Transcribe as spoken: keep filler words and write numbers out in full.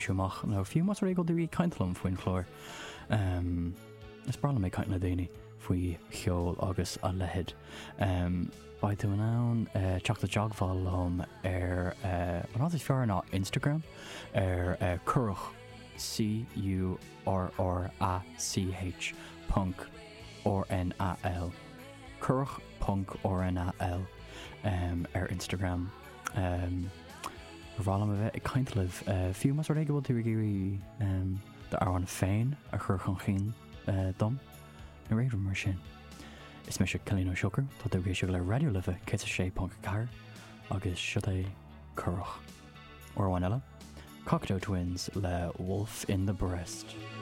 siúmach nó fiú mas ré go dúí caiintlam faoin chlór. Um, is brala mé caiint na daoine faoi cheol agus a lehead. Um, Ba tú an ann uh, teach a jogfáil lom ar uh, an áit fear ná Instagram ar uh, curach C U R R A C H punk R N A L curach punk R N A L um, ar Instagram. Um, Bhrálam a bheith i caiintlibh uh, fiú mas réige bhil tú géirí um, de ar an féin a chur chun chin uh, dom na réidir mar sin. Is me se Cilín Ó Siocr, tá do géisi go le radio live cé a sé pont car agus si é curach. Or bhain eile, Cocktail Twins le Wolf in the Breast.